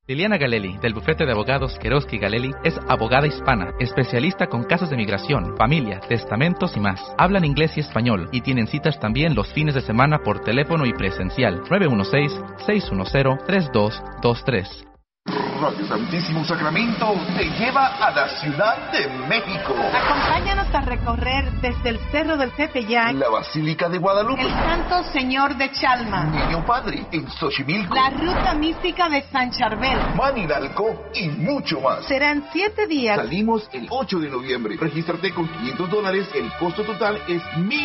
Liliana Galelli, del bufete de abogados Querosky Galelli, es abogada hispana, especialista con casos de migración, familia, testamentos y más. Hablan inglés y español y tienen citas también los fines de semana por teléfono y presencial. 916-610-3223. Radio Santísimo Sacramento te lleva a la Ciudad de México. Acompáñanos a recorrer desde el Cerro del Tepeyac, la Basílica de Guadalupe, el Santo Señor de Chalma, Niño Padre en Xochimilco, la Ruta Mística de San Charbel, Manidalco y mucho más. Serán 7 días. Salimos el 8 de noviembre. Regístrate con $500. El costo total es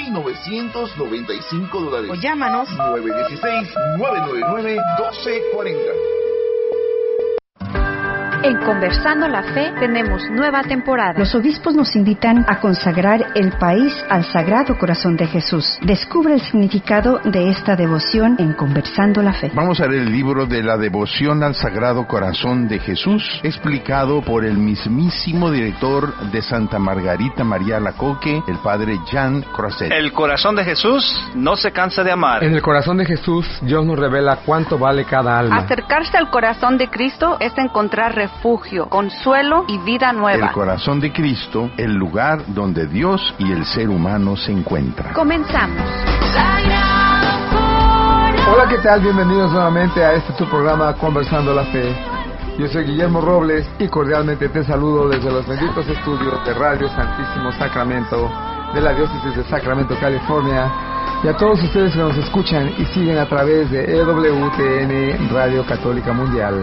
$1,995. O llámanos 916-999-1240. En Conversando la Fe tenemos nueva temporada. Los obispos nos invitan a consagrar el país al Sagrado Corazón de Jesús. Descubre el significado de esta devoción en Conversando la Fe. Vamos a leer el libro de la devoción al Sagrado Corazón de Jesús, explicado por el mismísimo director de Santa Margarita María Alacoque, el padre Jean Croiset. El corazón de Jesús no se cansa de amar. En el corazón de Jesús, Dios nos revela cuánto vale cada alma. Acercarse al corazón de Cristo es encontrar refugio, consuelo y vida nueva. El corazón de Cristo, el lugar donde Dios y el ser humano se encuentran. Comenzamos. Hola, ¿qué tal? Bienvenidos nuevamente a este tu programa Conversando la Fe. Yo soy Guillermo Robles y cordialmente te saludo desde los benditos estudios de Radio Santísimo Sacramento de la Diócesis de Sacramento, California, y a todos ustedes que nos escuchan y siguen a través de EWTN Radio Católica Mundial.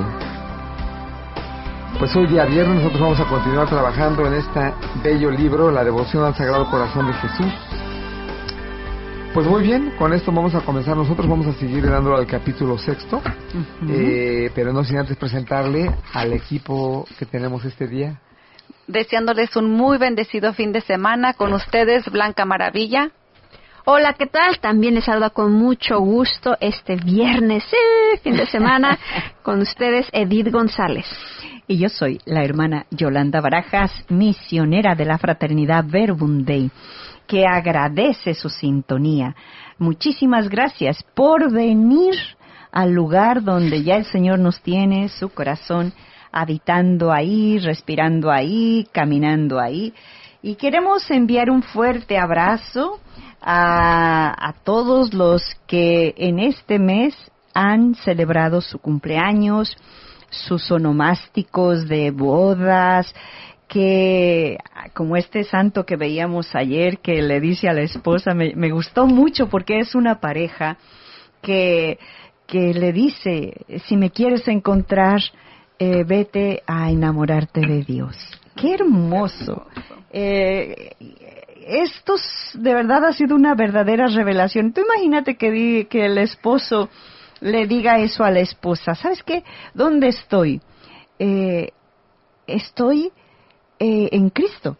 Pues hoy día viernes nosotros vamos a continuar trabajando en este bello libro, La Devoción al Sagrado Corazón de Jesús. Pues muy bien, con esto vamos a comenzar. Nosotros vamos a seguir dándolo al capítulo 6, pero no sin antes presentarle al equipo que tenemos este día. Deseándoles un muy bendecido fin de semana con ustedes, Blanca Maravilla. Hola, ¿qué tal? También les saludo con mucho gusto este viernes, fin de semana, con ustedes Edith González. Y yo soy la hermana Yolanda Barajas, misionera de la Fraternidad Verbum Dei, que agradece su sintonía. Muchísimas gracias por venir al lugar donde ya el Señor nos tiene, su corazón, habitando ahí, respirando ahí, caminando ahí. Y queremos enviar un fuerte abrazo a todos los que en este mes han celebrado su cumpleaños, sus onomásticos de bodas, que como este santo que veíamos ayer que le dice a la esposa, me gustó mucho porque es una pareja que le dice, si me quieres encontrar, vete a enamorarte de Dios. ¡Qué hermoso! Esto de verdad ha sido una verdadera revelación. Tú imagínate que el esposo le diga eso a la esposa. ¿Sabes qué? ¿Dónde estoy? Estoy en Cristo.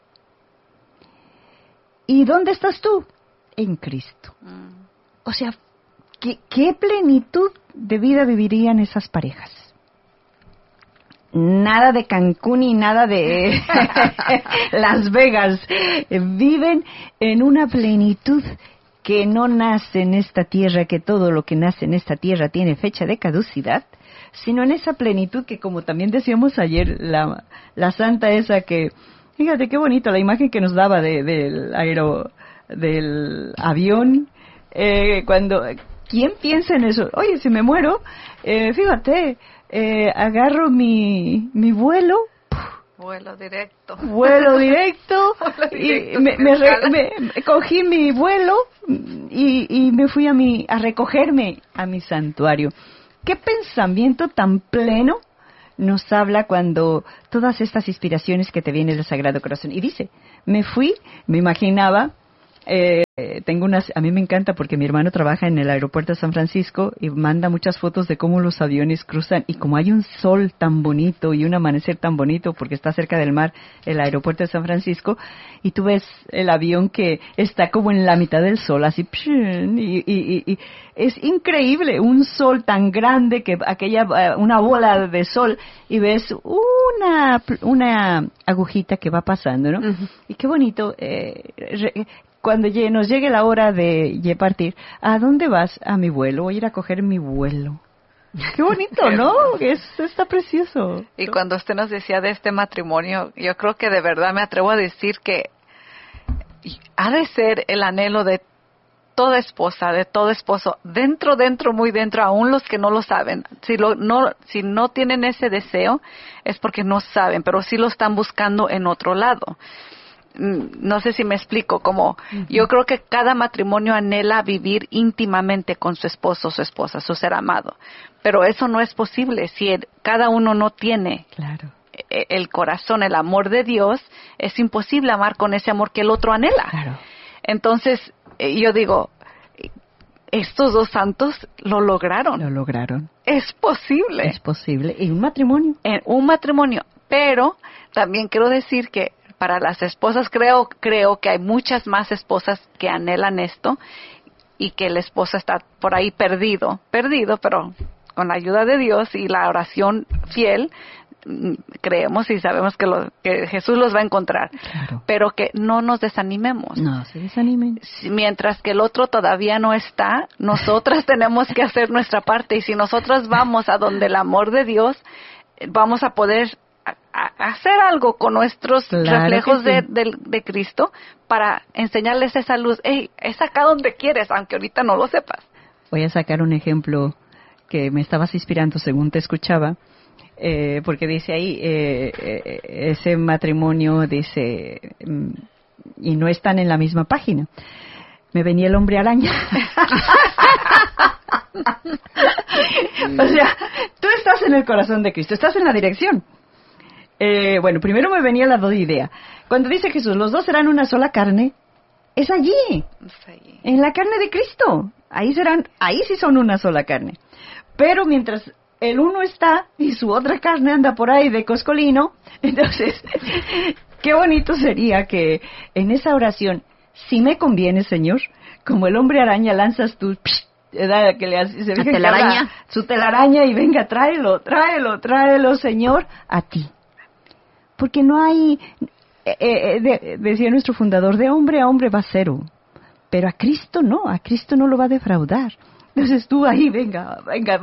¿Y dónde estás tú? En Cristo. O sea, ¿qué plenitud de vida vivirían esas parejas? Nada de Cancún y nada de Las Vegas. Viven en una plenitud que no nace en esta tierra, que todo lo que nace en esta tierra tiene fecha de caducidad, sino en esa plenitud que, como también decíamos ayer, la santa esa que, fíjate qué bonito la imagen que nos daba del avión, cuando, ¿quién piensa en eso? Oye, si me muero, fíjate, agarro mi vuelo, Vuelo directo. Y me cogí mi vuelo y me fui a recogerme a mi santuario. ¿Qué pensamiento tan pleno nos habla cuando todas estas inspiraciones que te vienen del Sagrado Corazón? Y dice, me imaginaba, a mí me encanta porque mi hermano trabaja en el aeropuerto de San Francisco y manda muchas fotos de cómo los aviones cruzan, y como hay un sol tan bonito y un amanecer tan bonito porque está cerca del mar el aeropuerto de San Francisco, y tú ves el avión que está como en la mitad del sol, así, y es increíble, un sol tan grande que una bola de sol, y ves una agujita que va pasando, ¿no? Uh-huh. Y qué bonito, cuando nos llegue la hora de partir, ¿a dónde vas? A mi vuelo, voy a ir a coger mi vuelo. Qué bonito, ¿no? Está precioso. Y cuando usted nos decía de este matrimonio, yo creo que de verdad me atrevo a decir que ha de ser el anhelo de toda esposa, de todo esposo, dentro, muy dentro, aún los que no lo saben. Si no tienen ese deseo, es porque no saben, pero sí lo están buscando en otro lado. No sé si me explico, como yo creo que cada matrimonio anhela vivir íntimamente con su esposo, su esposa, su ser amado, pero eso no es posible si cada uno no tiene el corazón, el amor de Dios. Es imposible amar con ese amor que el otro anhela. Claro. Entonces, yo digo, estos dos santos lo lograron. Lo lograron. Es posible. Es posible. ¿Y un matrimonio? Un matrimonio, pero también quiero decir que para las esposas creo que hay muchas más esposas que anhelan esto y que el esposo está por ahí perdido, pero con la ayuda de Dios y la oración fiel, creemos y sabemos que Jesús los va a encontrar. Claro. Pero que no nos desanimemos. No se desanimen. Mientras que el otro todavía no está, nosotras tenemos que hacer nuestra parte, y si nosotras vamos a donde el amor de Dios, vamos a poder hacer algo con nuestros reflejos de Cristo para enseñarles esa luz. Hey, es acá donde quieres, aunque ahorita no lo sepas. Voy a sacar un ejemplo que me estabas inspirando según te escuchaba, porque dice ahí, ese matrimonio, dice, y no están en la misma página. Me venía el hombre araña. O sea, tú estás en el corazón de Cristo, estás en la dirección. Bueno, primero me venía la idea. Cuando dice Jesús, los dos serán una sola carne, es allí, en la carne de Cristo. Ahí sí son una sola carne. Pero mientras el uno está y su otra carne anda por ahí de coscolino, entonces, qué bonito sería que en esa oración, si me conviene, Señor, como el hombre araña, lanzas tu... que le hace, telaraña. Su telaraña y venga, tráelo, Señor, a ti. Porque no hay, decía nuestro fundador, de hombre a hombre va cero, pero a Cristo no lo va a defraudar. Entonces tú ahí, venga,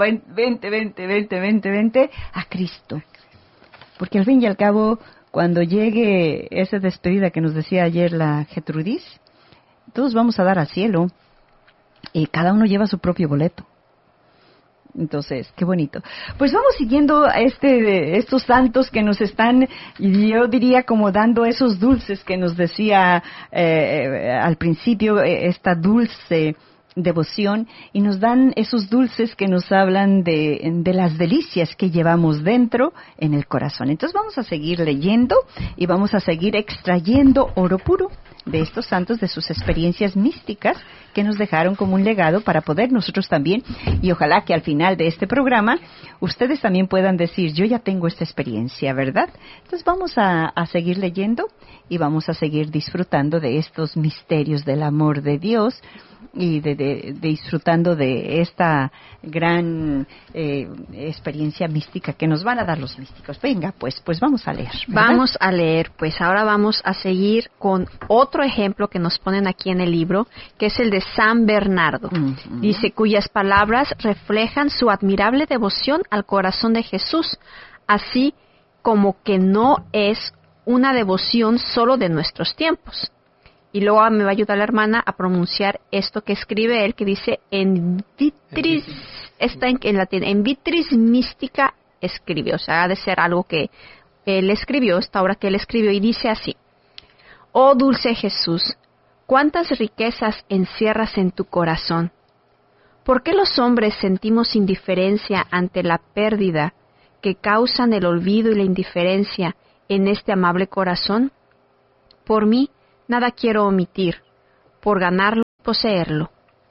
vente a Cristo. Porque al fin y al cabo, cuando llegue esa despedida que nos decía ayer la Gertrudis, todos vamos a dar al cielo y cada uno lleva su propio boleto. Entonces, qué bonito. Pues vamos siguiendo a estos santos que nos están, yo diría, como dando esos dulces que nos decía al principio, esta dulce devoción, y nos dan esos dulces que nos hablan de las delicias que llevamos dentro en el corazón. Entonces vamos a seguir leyendo y vamos a seguir extrayendo oro puro de estos santos, de sus experiencias místicas que nos dejaron como un legado para poder nosotros también, y ojalá que al final de este programa ustedes también puedan decir, yo ya tengo esta experiencia, ¿verdad? Entonces vamos a seguir leyendo y vamos a seguir disfrutando de estos misterios del amor de Dios y de disfrutando de esta gran experiencia mística que nos van a dar los místicos. Venga, pues vamos a leer, ¿verdad? Vamos a leer, pues ahora vamos a seguir con otro ejemplo que nos ponen aquí en el libro, que es el de San Bernardo. Uh-huh. Dice, cuyas palabras reflejan su admirable devoción al corazón de Jesús, así como que no es una devoción solo de nuestros tiempos. Y luego me va a ayudar la hermana a pronunciar esto que escribe él, que dice, en vitris, está en latín, en vitris mystica escribió. O sea, ha de ser algo que él escribió, esta obra que él escribió, y dice así: oh dulce Jesús, cuántas riquezas encierras en tu corazón. ¿Por qué los hombres sentimos indiferencia ante la pérdida que causan el olvido y la indiferencia en este amable corazón? Por mí, nada quiero omitir, por ganarlo y poseerlo.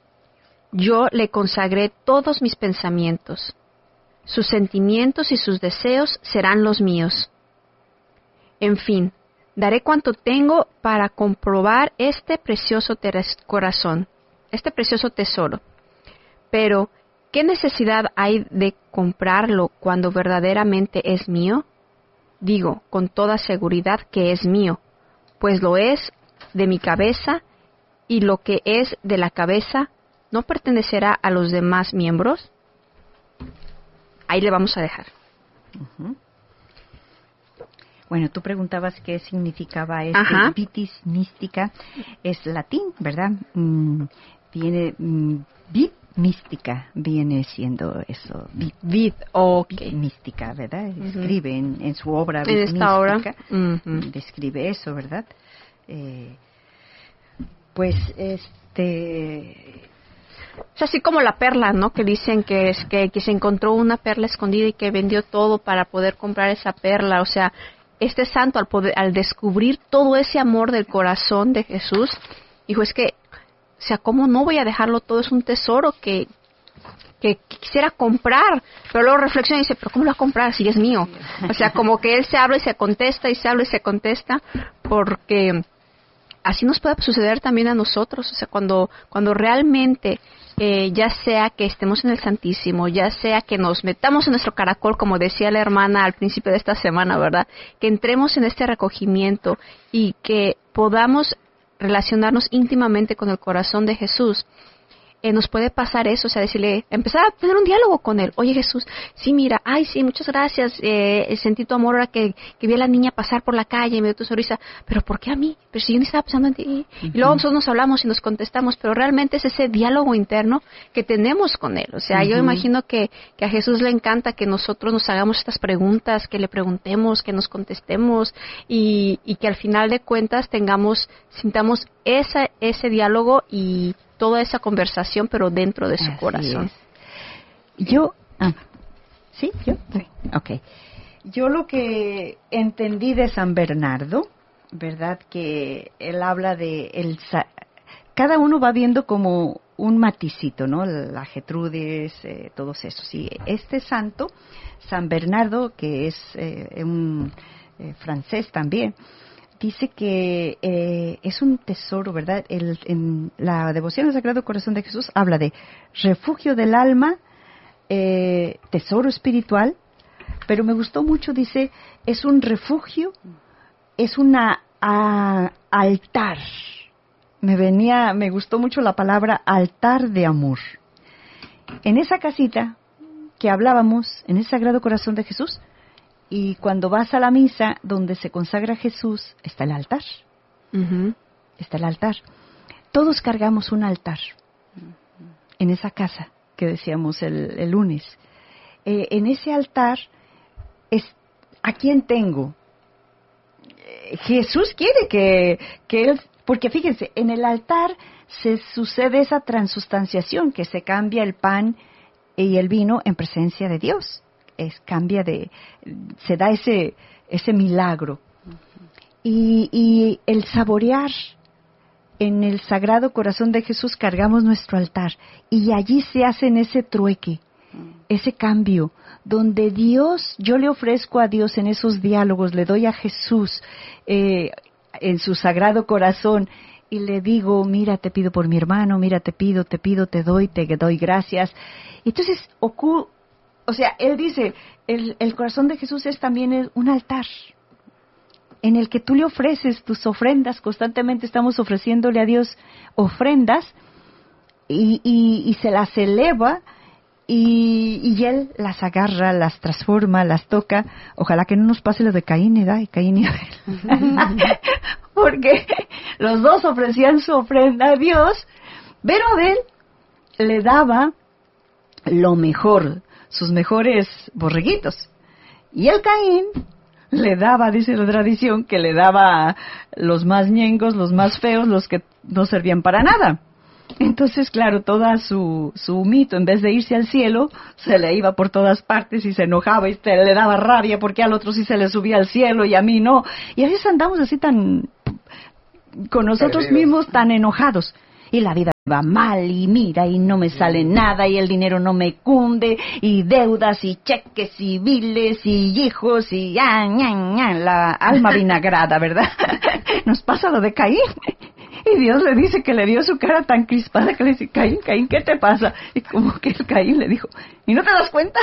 Yo le consagré todos mis pensamientos. Sus sentimientos y sus deseos serán los míos. En fin, daré cuanto tengo para comprobar este precioso corazón, este precioso tesoro. Pero, ¿qué necesidad hay de comprarlo cuando verdaderamente es mío? Digo, con toda seguridad que es mío, pues lo es de mi cabeza, y lo que es de la cabeza, ¿no pertenecerá a los demás miembros? ahí le vamos a dejar. Uh-huh. Bueno, tú preguntabas qué significaba vitis mística. Es latín, ¿verdad? Viene... vid mística viene siendo eso. Vid, okay. Mística, ¿verdad? Escribe en su obra en esta mística. Obra. Describe eso, ¿verdad? Pues es así como la perla, ¿no? Que dicen que se encontró una perla escondida y que vendió todo para poder comprar esa perla. O sea, este santo al descubrir todo ese amor del corazón de Jesús, dijo, es que, o sea, ¿cómo no voy a dejarlo todo? Es un tesoro que quisiera comprar. Pero luego reflexiona y dice, ¿pero cómo lo va a comprar si es mío? O sea, como que él se habla y se contesta y se habla y se contesta, porque así nos puede suceder también a nosotros. O sea, cuando realmente, ya sea que estemos en el Santísimo, ya sea que nos metamos en nuestro caracol, como decía la hermana al principio de esta semana, ¿verdad? Que entremos en este recogimiento y que podamos relacionarnos íntimamente con el corazón de Jesús, nos puede pasar eso, o sea, decirle, empezar a tener un diálogo con él. Oye, Jesús, sí, mira, ay, sí, muchas gracias, sentí tu amor ahora que vi a la niña pasar por la calle y me dio tu sonrisa, pero ¿por qué a mí? Pero si yo ni estaba pensando en ti. Uh-huh. Y luego nosotros nos hablamos y nos contestamos, pero realmente es ese diálogo interno que tenemos con él. O sea, yo imagino que a Jesús le encanta que nosotros nos hagamos estas preguntas, que le preguntemos, que nos contestemos y que al final de cuentas sintamos ese diálogo y toda esa conversación, pero dentro de su corazón. Yo, ¿sí? ¿Yo? Sí. Okay. Yo lo que entendí de San Bernardo, ¿verdad? Que él habla de cada uno va viendo como un maticito, ¿no? La Gertrudis, todos esos. Y este santo, San Bernardo, que es un francés también, dice que es un tesoro, ¿verdad? En la devoción al Sagrado Corazón de Jesús habla de refugio del alma, tesoro espiritual, pero me gustó mucho, dice, es un refugio, es una altar. Me gustó mucho la palabra altar de amor. En esa casita que hablábamos, en el Sagrado Corazón de Jesús, y cuando vas a la misa donde se consagra Jesús, está el altar. Uh-huh. Está el altar. Todos cargamos un altar en esa casa que decíamos el lunes. En ese altar, ¿a quién tengo? Jesús quiere que él, porque fíjense, en el altar se sucede esa transustanciación, que se cambia el pan y el vino en presencia de Dios. Se da ese milagro. Y el saborear en el Sagrado Corazón de Jesús cargamos nuestro altar y allí se hace en ese trueque, ese cambio, donde yo le ofrezco a Dios en esos diálogos, le doy a Jesús en su Sagrado Corazón y le digo, mira, te pido por mi hermano, mira, te doy gracias. Entonces o sea, él dice, el corazón de Jesús es también un altar en el que tú le ofreces tus ofrendas. Constantemente estamos ofreciéndole a Dios ofrendas y se las eleva y él las agarra, las transforma, las toca. Ojalá que no nos pase lo de Caín y Abel. Porque los dos ofrecían su ofrenda a Dios, pero Abel le daba lo mejor, sus mejores borreguitos. Y el Caín le daba, dice la tradición, que le daba los más ñengos, los más feos, los que no servían para nada. Entonces, claro, toda su mito, en vez de irse al cielo, se le iba por todas partes y se enojaba y le daba rabia porque al otro sí se le subía al cielo y a mí no. Y a veces andamos así con nosotros mismos tan enojados. Y la vida va mal y mira y no me sale nada y el dinero no me cunde y deudas y cheques y biles y hijos y la alma vinagrada, ¿verdad? Nos pasa lo de Caín. Y Dios le dice que le vio su cara tan crispada que le dice, Caín, ¿qué te pasa? Y como que el Caín le dijo, ¿y no te das cuenta?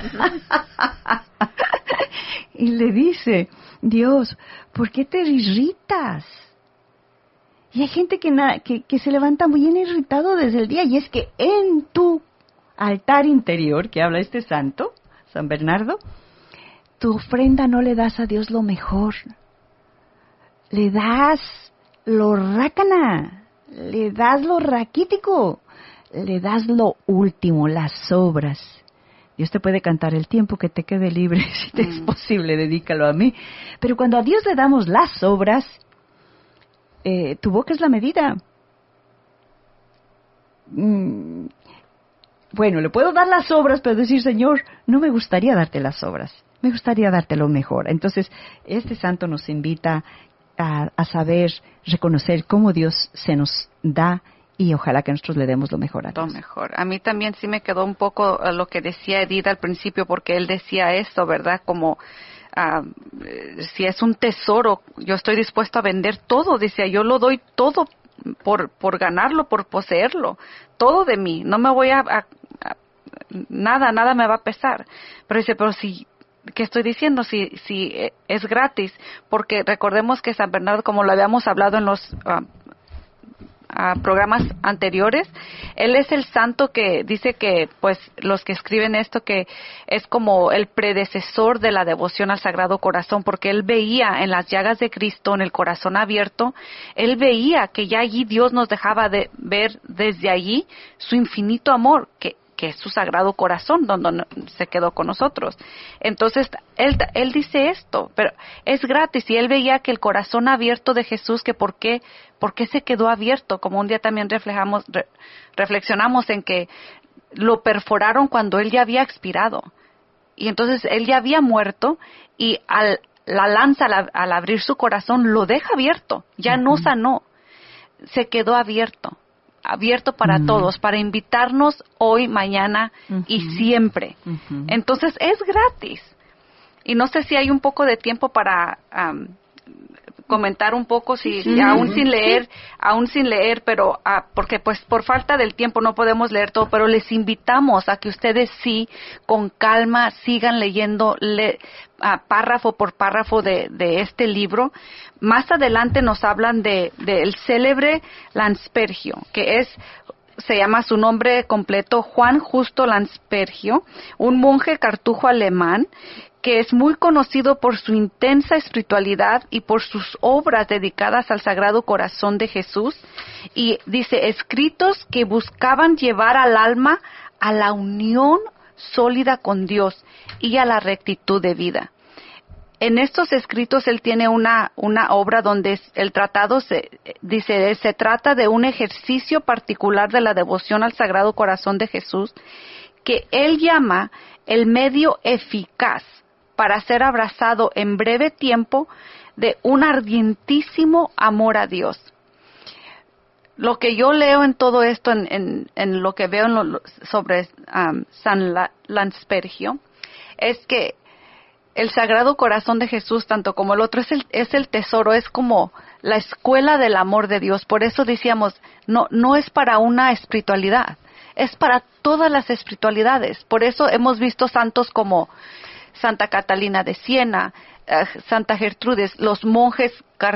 Y le dice, Dios, ¿por qué te irritas? Y hay gente que se levanta muy bien irritado desde el día, y es que en tu altar interior, que habla este santo, San Bernardo, tu ofrenda no le das a Dios lo mejor. Le das lo rácana, le das lo raquítico, le das lo último, las sobras. Dios te puede cantar el tiempo que te quede libre, si te es posible, dedícalo a mí. Pero cuando a Dios le damos las sobras, tu boca es la medida. Bueno, le puedo dar las sobras, pero decir, Señor, no me gustaría darte las sobras, me gustaría darte lo mejor. Entonces, este santo nos invita a saber reconocer cómo Dios se nos da y ojalá que nosotros le demos lo mejor a Dios. Lo mejor. A mí también sí me quedó un poco lo que decía Edith al principio, porque él decía esto, ¿verdad? Como si es un tesoro, yo estoy dispuesto a vender todo. Decía, yo lo doy todo por ganarlo, por poseerlo, todo de mí. No me voy nada me va a pesar. Pero dice, pero si, ¿qué estoy diciendo? Si es gratis, porque recordemos que San Bernardo, como lo habíamos hablado en los programas anteriores, él es el santo que dice que, pues, los que escriben esto, que es como el predecesor de la devoción al Sagrado Corazón, porque él veía en las llagas de Cristo, en el corazón abierto, él veía que ya allí Dios nos dejaba de ver desde allí su infinito amor, que es su Sagrado Corazón, donde se quedó con nosotros. Entonces, él dice esto, pero es gratis, y él veía que el corazón abierto de Jesús, que por qué se quedó abierto, como un día también reflexionamos en que lo perforaron cuando él ya había expirado, y entonces él ya había muerto, y la lanza al abrir su corazón lo deja abierto, ya no sanó, se quedó abierto para todos, para invitarnos hoy, mañana y siempre. Entonces es gratis. Y no sé si hay un poco de tiempo para comentar un poco, aún sin leer, pero porque pues por falta del tiempo no podemos leer todo, pero les invitamos a que ustedes sí, con calma, sigan leyendo párrafo por párrafo de este libro. Más adelante nos hablan del célebre Lanspergio, que se llama su nombre completo, Juan Justo Lanspergio, un monje cartujo alemán que es muy conocido por su intensa espiritualidad y por sus obras dedicadas al Sagrado Corazón de Jesús, y dice, escritos que buscaban llevar al alma a la unión sólida con Dios y a la rectitud de vida. En estos escritos él tiene una obra donde el tratado se trata de un ejercicio particular de la devoción al Sagrado Corazón de Jesús, que él llama el medio eficaz para ser abrazado en breve tiempo de un ardientísimo amor a Dios. Lo que yo leo en todo esto, en lo que veo sobre San Lanspergio, es que el Sagrado Corazón de Jesús, tanto como el otro, es el tesoro, es como la escuela del amor de Dios. Por eso decíamos, no es para una espiritualidad, es para todas las espiritualidades. Por eso hemos visto santos como Santa Catalina de Siena, Santa Gertrudes, los monjes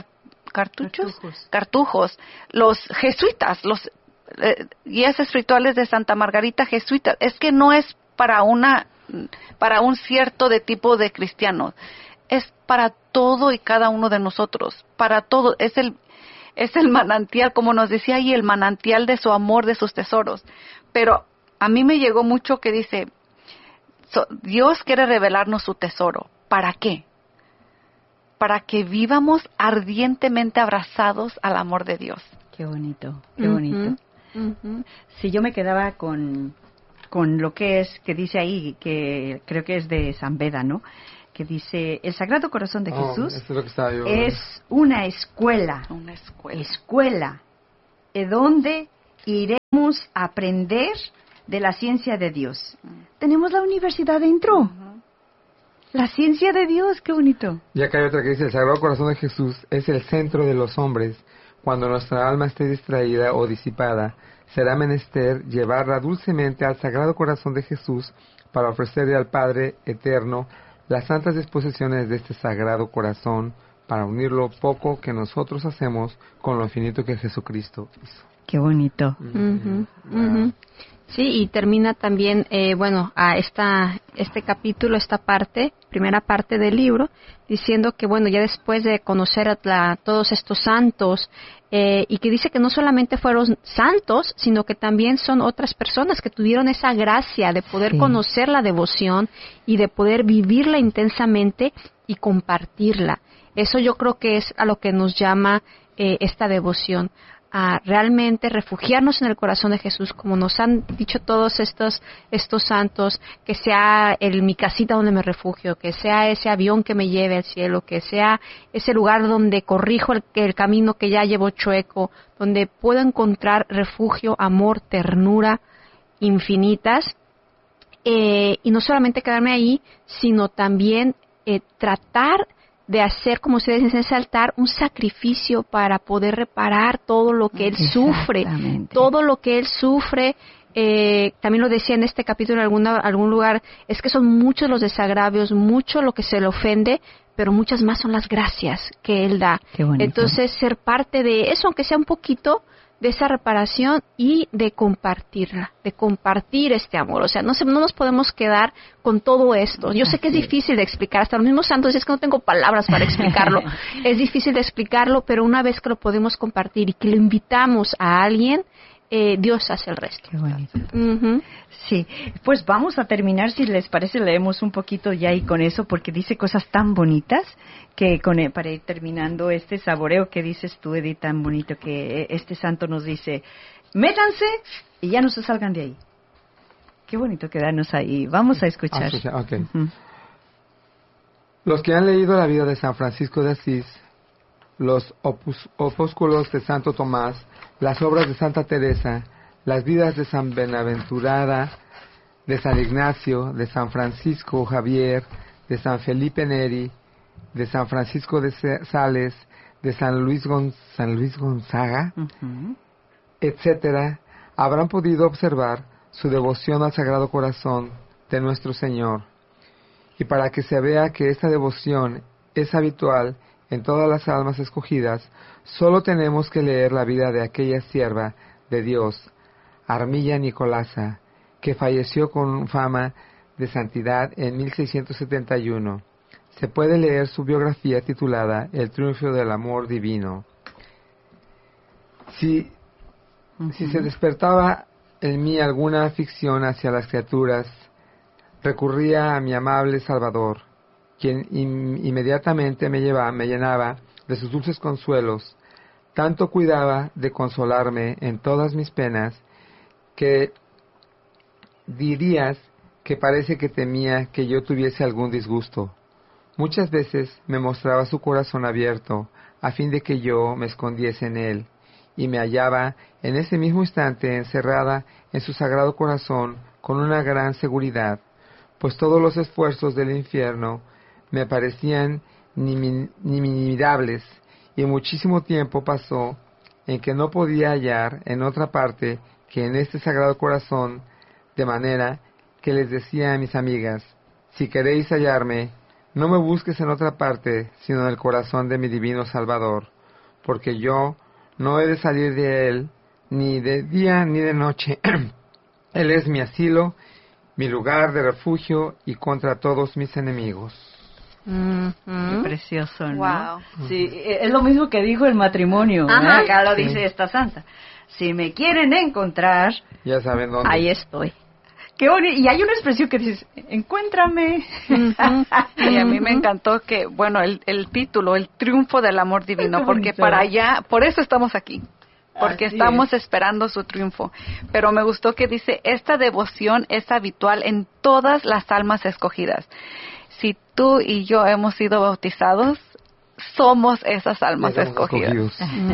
cartujos, los jesuitas, los guías espirituales de Santa Margarita jesuitas. Es que no es para un cierto de tipo de cristianos, es para todo y cada uno de nosotros, para todo. Es el manantial, como nos decía ahí, el manantial de su amor, de sus tesoros. Pero a mí me llegó mucho que dice, Dios quiere revelarnos su tesoro. ¿Para qué? Para que vivamos ardientemente abrazados al amor de Dios. Qué bonito, qué bonito. Si yo me quedaba con lo que dice ahí, que creo que es de San Beda, ¿no? Que dice, el Sagrado Corazón de Jesús es una escuela. Una escuela. Donde iremos a aprender de la ciencia de Dios. Tenemos la universidad dentro. La ciencia de Dios, qué bonito. Y acá hay otra que dice, el Sagrado Corazón de Jesús es el centro de los hombres. Cuando nuestra alma esté distraída o disipada, será menester llevarla dulcemente al Sagrado Corazón de Jesús para ofrecerle al Padre Eterno las santas disposiciones de este Sagrado Corazón, para unir lo poco que nosotros hacemos con lo infinito que Jesucristo hizo. Qué bonito. Sí, y termina también, a este capítulo, esta parte, primera parte del libro, diciendo que, ya después de conocer a todos estos santos, y que dice que no solamente fueron santos, sino que también son otras personas que tuvieron esa gracia de poder conocer la devoción y de poder vivirla intensamente y compartirla. Eso yo creo que es a lo que nos llama esta devoción, a realmente refugiarnos en el corazón de Jesús, como nos han dicho todos estos santos, que sea mi casita donde me refugio, que sea ese avión que me lleve al cielo, que sea ese lugar donde corrijo el camino que ya llevo chueco, donde puedo encontrar refugio, amor, ternura infinitas, y no solamente quedarme ahí, sino también tratar de hacer, como ustedes dicen, ese altar, un sacrificio para poder reparar todo lo que él sufre, todo lo que él sufre. También lo decía en este capítulo en algún lugar, es que son muchos los desagravios, mucho lo que se le ofende, pero muchas más son las gracias que él da. Entonces, ser parte de eso, aunque sea un poquito, de esa reparación y de compartirla, de compartir este amor. O sea, no nos podemos quedar con todo esto. Yo sé que es difícil de explicar, hasta los mismos santos, es que no tengo palabras para explicarlo. Es difícil de explicarlo, pero una vez que lo podemos compartir y que lo invitamos a alguien, Dios hace el resto. Qué bonito. Sí, pues vamos a terminar, si les parece, leemos un poquito ya y con eso, porque dice cosas tan bonitas que para ir terminando este saboreo que dices tú, Edith, tan bonito, que este santo nos dice, métanse y ya no se salgan de ahí. Qué bonito quedarnos ahí. Vamos a escuchar. Okay. Los que han leído la vida de San Francisco de Asís, los opúsculos de Santo Tomás, las obras de Santa Teresa, las vidas de San Benaventurada, de San Ignacio, de San Francisco Javier, de San Felipe Neri, de San Francisco de Sales, de San Luis Gonzaga, etcétera, habrán podido observar su devoción al Sagrado Corazón de nuestro Señor. Y para que se vea que esta devoción es habitual en todas las almas escogidas, solo tenemos que leer la vida de aquella sierva de Dios, Armilla Nicolasa, que falleció con fama de santidad en 1671. Se puede leer su biografía titulada El triunfo del amor divino. Si se despertaba en mí alguna afición hacia las criaturas, recurría a mi amable Salvador, quien inmediatamente me llenaba de sus dulces consuelos. Tanto cuidaba de consolarme en todas mis penas, que dirías que parece que temía que yo tuviese algún disgusto. Muchas veces me mostraba su corazón abierto, a fin de que yo me escondiese en él, y me hallaba en ese mismo instante encerrada en su sagrado corazón con una gran seguridad, pues todos los esfuerzos del infierno me parecían inimitables, y muchísimo tiempo pasó en que no podía hallar en otra parte que en este sagrado corazón, de manera que les decía a mis amigas, si queréis hallarme, no me busques en otra parte, sino en el corazón de mi divino Salvador, porque yo no he de salir de él, ni de día ni de noche. Él es mi asilo, mi lugar de refugio y contra todos mis enemigos. Qué precioso, ¿no? Wow. Sí, es lo mismo que dijo el matrimonio. Acá lo dice esta santa. Si me quieren encontrar, ya saben dónde. Ahí estoy. Qué bonito. Y hay una expresión que dice, encuéntrame. Y a mí me encantó que, el título, el triunfo del amor divino, porque para allá, por eso estamos aquí. Porque estamos esperando su triunfo. Pero me gustó que dice, esta devoción es habitual en todas las almas escogidas. Si tú y yo hemos sido bautizados, somos esas almas escogidas.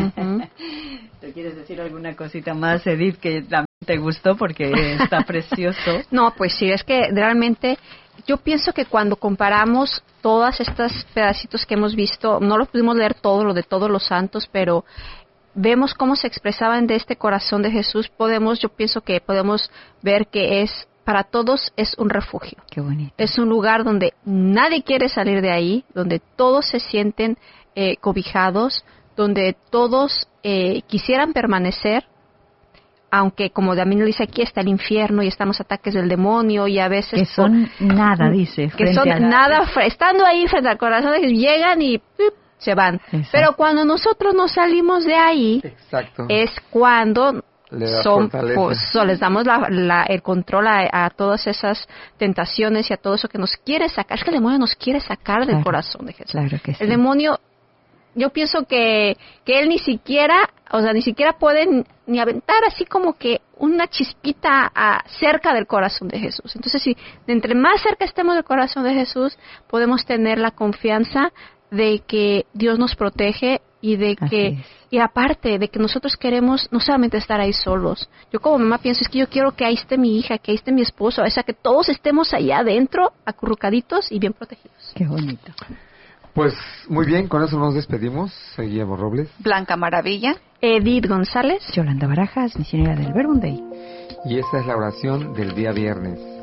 ¿Te quieres decir alguna cosita más, Edith, que también te gustó porque está precioso? No, pues sí, es que realmente yo pienso que cuando comparamos todas estas pedacitos que hemos visto, no lo pudimos leer todo, lo de todos los santos, pero vemos cómo se expresaban de este corazón de Jesús, yo pienso que podemos ver que para todos es un refugio. Qué bonito. Es un lugar donde nadie quiere salir de ahí, donde todos se sienten cobijados, donde todos quisieran permanecer aunque como también dice aquí, está el infierno y están los ataques del demonio y a veces... Que son nada, dice. Que son nada, estando ahí frente al corazón, llegan y se van. Exacto. Pero cuando nosotros nos salimos de ahí, es cuando les damos el control a todas esas tentaciones y a todo eso que nos quiere sacar. Es que el demonio nos quiere sacar del corazón de Jesús. Claro que sí. El demonio, yo pienso que él ni siquiera puede ni aventar así como que una chispita cerca del corazón de Jesús. Entonces, si entre más cerca estemos del corazón de Jesús, podemos tener la confianza de que Dios nos protege y de que, y aparte de que nosotros queremos no solamente estar ahí solos. Yo como mamá pienso, es que yo quiero que ahí esté mi hija, que ahí esté mi esposo, o sea, que todos estemos allá adentro, acurrucaditos y bien protegidos. Qué bonito. Pues muy bien, con eso nos despedimos. Guillermo Robles, Blanca Maravilla, Edith González, Yolanda Barajas, misionera del Verbum Dei. y esta es la oración del día viernes.